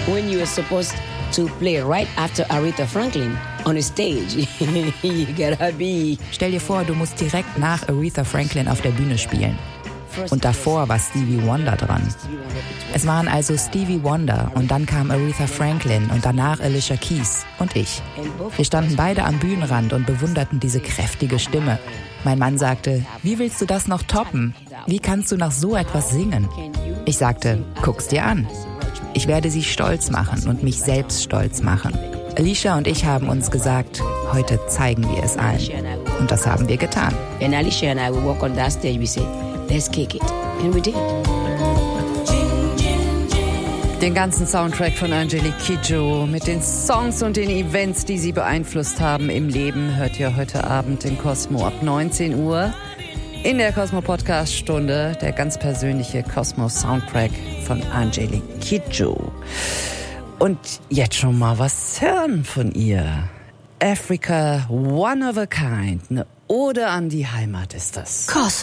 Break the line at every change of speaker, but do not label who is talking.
when you were supposed to play right after Aretha Franklin on a stage. You gotta be.
Stell dir vor, du musst direkt nach Aretha Franklin auf der Bühne spielen. Und davor war Stevie Wonder dran. Es waren also Stevie Wonder und dann kam Aretha Franklin und danach Alicia Keys und ich. Wir standen beide am Bühnenrand und bewunderten diese kräftige Stimme. Mein Mann sagte, wie willst du das noch toppen? Wie kannst du nach so etwas singen? Ich sagte, guck's dir an. Ich werde sie stolz machen und mich selbst stolz machen. Alicia und ich haben uns gesagt, heute zeigen wir es allen. Und das haben wir getan.
And Alicia and I will walk on that stage, we say, let's kick it. And we did.
Den ganzen Soundtrack von Angelique Kidjo mit den Songs und den Events, die sie beeinflusst haben im Leben, hört ihr heute Abend in Cosmo ab 19 Uhr. In der Cosmo Podcast Stunde der ganz persönliche Cosmo Soundtrack von Angelique Kidjo. Und jetzt schon mal was hören von ihr. Africa, One of a Kind, eine Ode an die Heimat ist das.
Cosmo.